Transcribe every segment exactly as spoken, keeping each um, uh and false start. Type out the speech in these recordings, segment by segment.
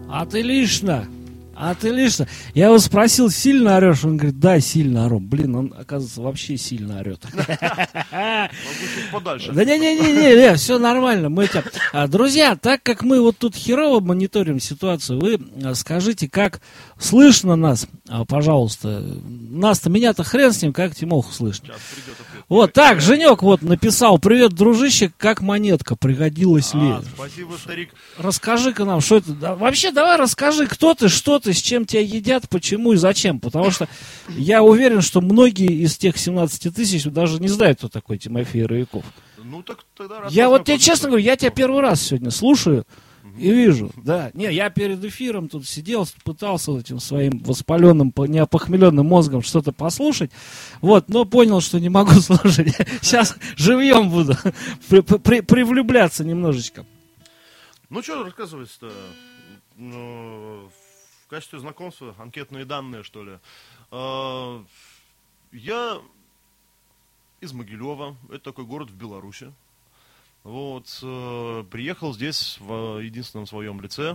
А ты лично, а ты лично. Я его спросил, сильно орешь? Он говорит, да, сильно ору. Блин, он, оказывается, вообще сильно орет. Подальше. Да не-не-не, все нормально. Мы это... Друзья, так как мы вот тут херово мониторим ситуацию, вы скажите, как слышно нас, пожалуйста. Нас-то, меня-то хрен с ним, как Тимоху слышно. Вот так, Женек вот написал, привет, дружище, как монетка, пригодилась ли? А, спасибо, старик. Расскажи-ка нам, что это. Да, вообще, давай расскажи, кто ты, что ты, с чем тебя едят, почему и зачем. Потому что я уверен, что многие из тех семнадцати тысяч даже не знают, кто такой Тимофей Рояков. Ну, так тогда я вот тебе честно говорю, я тебя первый раз сегодня слушаю и вижу. Да. Не, я перед эфиром тут сидел, пытался этим своим воспаленным, неопохмеленным мозгом что-то послушать. Вот, но понял, что не могу слушать. Сейчас живьем буду при, при, привлюбляться немножечко. Ну, что рассказывать-то? Ну, в качестве знакомства анкетные данные, что ли. А, я из Могилева, это такой город в Беларуси. Вот, э, приехал здесь в единственном своем лице.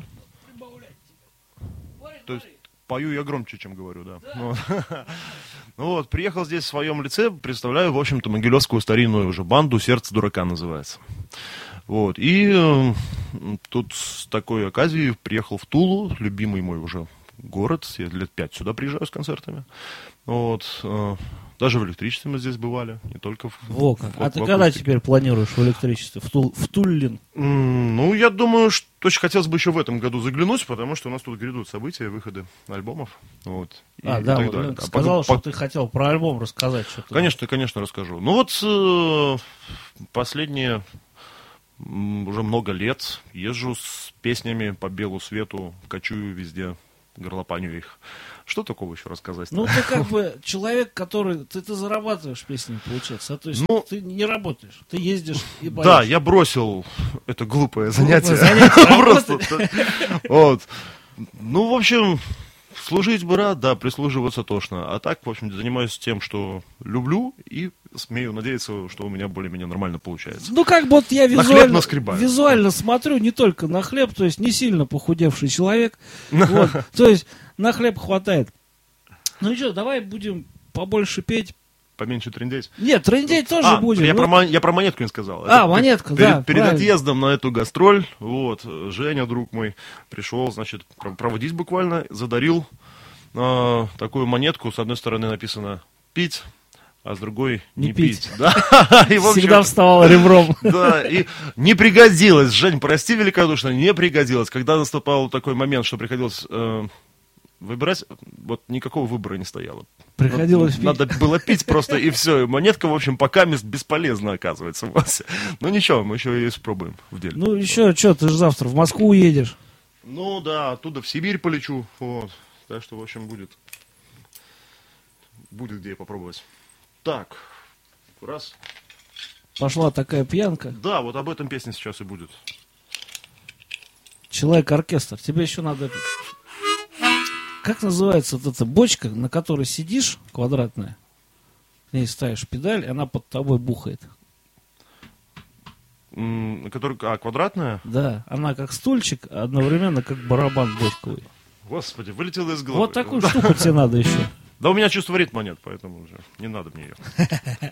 То есть пою я громче, чем говорю, да. да. Вот. Ну вот, приехал здесь в своем лице, представляю, в общем-то, могилевскую старинную уже банду «Сердце дурака» называется. Вот, и э, тут с такой оказией приехал в Тулу, любимый мой уже город, я лет пять сюда приезжаю с концертами. Вот, э, даже в электричестве мы здесь бывали, не только в... Во как. В, а в, ты в когда теперь планируешь в электричестве? В, Тул, в Туллин? Mm, ну, я думаю, что очень хотелось бы еще в этом году заглянуть, потому что у нас тут грядут события, выходы альбомов. Вот, а, и, да, и вот, далее. ты сказал, а что по... ты хотел про альбом рассказать. Что-то. Конечно, конечно, расскажу. Ну вот, э, последние уже много лет езжу с песнями по белу свету, кочую везде, горлопаню их. Что такого еще рассказать? Ну, ты как бы человек, который... Ты, ты зарабатываешь песнями, получается. А то есть ну, ты не работаешь, ты ездишь и боишься. Да, я бросил это глупое занятие. Просто. Вот. Ну, в общем, служить бы рад, да, прислуживаться тошно. А так, в общем, занимаюсь тем, что люблю, и смею надеяться, что у меня более-менее нормально получается. Ну, как бы вот я визуально, визуально смотрю не только на хлеб, то есть не сильно похудевший человек. Вот, то есть на хлеб хватает. Ну и что, давай будем побольше петь. Поменьше трындеть? Нет, трындеть тоже а, будем. Я, ну... про, я про монетку не сказал. А, Это монетка, перед, да. Перед правильно. отъездом на эту гастроль, вот, Женя, друг мой, пришел, значит, проводить буквально, задарил э, такую монетку. С одной стороны написано «пить», а с другой «не, не пить». пить. Да? И, в общем, всегда вставал ребром. Да, и не пригодилось. Жень, прости великодушно, не пригодилось. Когда наступал такой момент, что приходилось э, выбирать, вот никакого выбора не стояло. Приходилось пить. Надо было пить просто, и все. Монетка, в общем, пока бесполезна, оказывается. Ну ничего, мы еще и испробуем в деле. Ну еще, что, ты же завтра в Москву уедешь. Ну да, оттуда в Сибирь полечу. Вот. Так что, в общем, будет, будет где попробовать. Так, раз. Пошла такая пьянка. Да, вот об этом песня сейчас и будет. Человек-оркестр. Тебе еще надо... Как называется вот эта бочка, на которой сидишь, квадратная, к ней ставишь педаль, и она под тобой бухает. М- который, а, квадратная? Да, она как стульчик, а одновременно как барабан бочковый. Господи, вылетела из головы. Вот такую штуку тебе надо еще. Да у меня чувство ритма нет, поэтому уже не надо мне ее.